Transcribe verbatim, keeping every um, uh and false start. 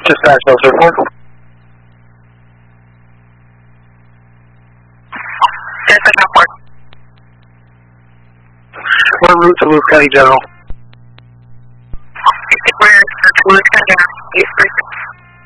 Dispatch, no sir. We're en route to Lewis County General. We're to Lewis County General.